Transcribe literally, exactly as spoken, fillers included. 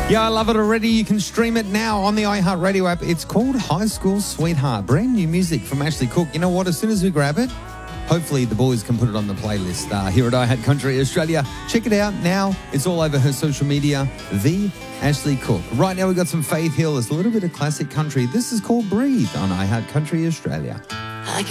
Yeah, I love it already. You can stream it now on the iHeartRadio app. It's called High School Sweetheart. Brand new music from Ashley Cook. You know what? As soon as we grab it, hopefully the boys can put it on the playlist uh, here at iHeart Country Australia. Check it out now. It's all over her social media, The Ashley Cook. Right now we've got some Faith Hill. It's a little bit of classic country. This is called Breathe on iHeart Country Australia.